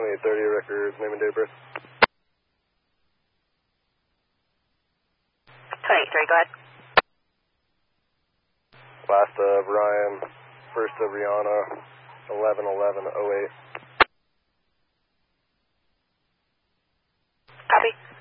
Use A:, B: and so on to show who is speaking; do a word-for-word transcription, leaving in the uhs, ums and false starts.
A: twenty-eight thirty, records, name and date of birth.
B: twenty-eight thirty, go ahead.
A: Last of Ryan, first of Rihanna, eleven eleven oh eight.
B: Copy.